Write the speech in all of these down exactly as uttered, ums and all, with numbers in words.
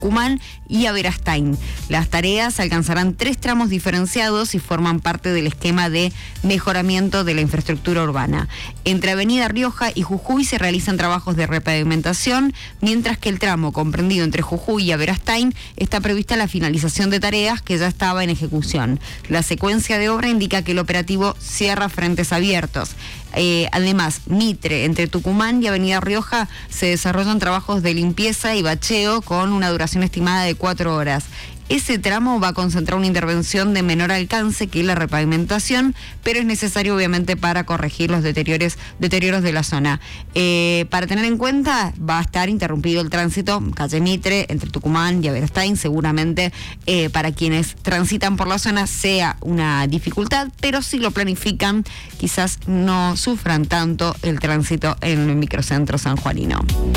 Tucumán y Aberastain. Las tareas alcanzarán tres tramos diferenciados y forman parte del esquema de mejoramiento de la infraestructura urbana. Entre Avenida Rioja y Jujuy se realizan trabajos de repavimentación, mientras que el tramo comprendido entre Jujuy y Aberastain está prevista la finalización de tareas que ya estaba en ejecución. La secuencia de obra indica que el operativo cierra frentes abiertos. Eh, además, Mitre, entre Tucumán y Avenida Rioja, se desarrollan trabajos de limpieza y bacheo con una duración estimada de cuatro horas. Ese tramo va a concentrar una intervención de menor alcance que la repavimentación, pero es necesario obviamente para corregir los deterioros, deterioros de la zona. Eh, para tener en cuenta, va a estar interrumpido el tránsito, calle Mitre, entre Tucumán y Aberastain, seguramente eh, para quienes transitan por la zona sea una dificultad, pero si lo planifican, quizás no sufran tanto el tránsito en el microcentro sanjuanino.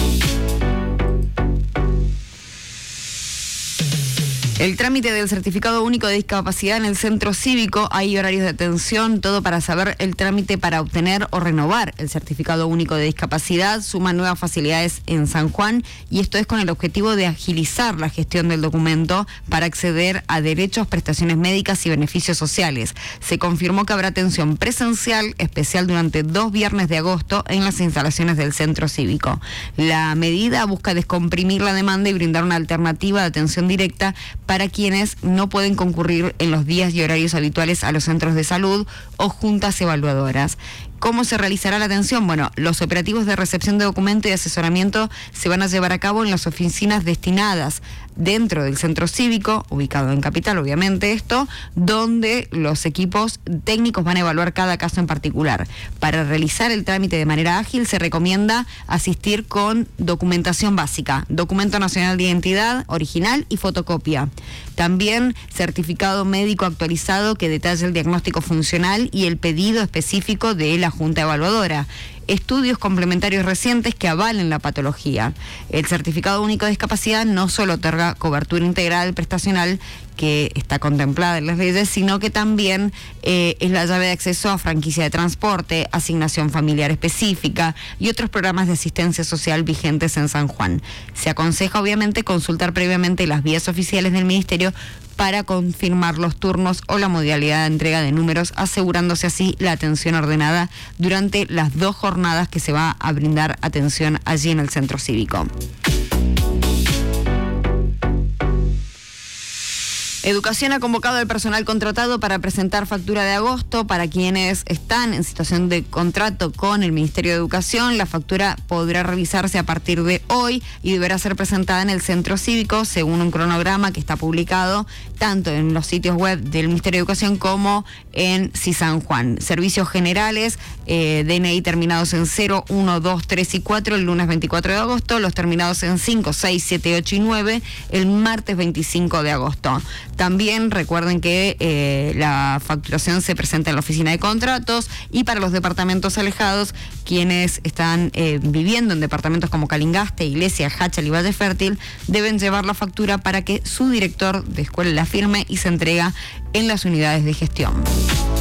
El trámite del certificado único de discapacidad en el centro cívico, hay horarios de atención, todo para saber el trámite para obtener o renovar el certificado único de discapacidad, suma nuevas facilidades en San Juan y esto es con el objetivo de agilizar la gestión del documento para acceder a derechos, prestaciones médicas y beneficios sociales. Se confirmó que habrá atención presencial especial durante dos viernes de agosto en las instalaciones del centro cívico. La medida busca descomprimir la demanda y brindar una alternativa de atención directa para quienes no pueden concurrir en los días y horarios habituales a los centros de salud o juntas evaluadoras. ¿Cómo se realizará la atención? Bueno, los operativos de recepción de documento y asesoramiento se van a llevar a cabo en las oficinas destinadas dentro del centro cívico, ubicado en Capital, obviamente esto, donde los equipos técnicos van a evaluar cada caso en particular. Para realizar el trámite de manera ágil se recomienda asistir con documentación básica, documento nacional de identidad original y fotocopia. También certificado médico actualizado que detalle el diagnóstico funcional y el pedido específico de la Junta Evaluadora. Estudios complementarios recientes que avalen la patología. El certificado único de discapacidad no solo otorga cobertura integral prestacional que está contemplada en las leyes, sino que también eh, es la llave de acceso a franquicia de transporte, asignación familiar específica y otros programas de asistencia social vigentes en San Juan. Se aconseja obviamente consultar previamente las vías oficiales del Ministerio para confirmar los turnos o la modalidad de entrega de números, asegurándose así la atención ordenada durante las dos jornadas que se va a brindar atención allí en el centro cívico. Educación ha convocado al personal contratado para presentar factura de agosto. Para quienes están en situación de contrato con el Ministerio de Educación, la factura podrá revisarse a partir de hoy y deberá ser presentada en el centro cívico según un cronograma que está publicado tanto en los sitios web del Ministerio de Educación como en C I San Juan. Servicios generales, eh, D N I terminados en cero, uno, dos, tres y cuatro el lunes veinticuatro de agosto, los terminados en cinco, seis, siete, ocho y nueve el martes veinticinco de agosto. También recuerden que eh, la facturación se presenta en la oficina de contratos y para los departamentos alejados, quienes están eh, viviendo en departamentos como Calingaste, Iglesia, Hachal y Valle Fértil, deben llevar la factura para que su director de escuela la firme y se entrega en las unidades de gestión.